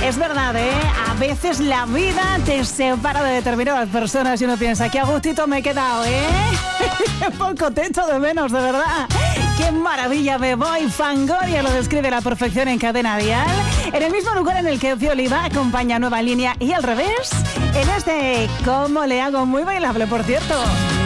Es verdad, ¿eh? A veces la vida te separa de determinadas personas y uno piensa, qué a gustito me he quedado, ¿eh? Qué poco te echo de menos, de verdad. Qué maravilla, me voy. Fangoria lo describe a la perfección en Cadena Dial. En el mismo lugar en el que Cio Oliva acompaña Nueva Línea y al revés, en este ¿Cómo le hago? Muy bailable, por cierto.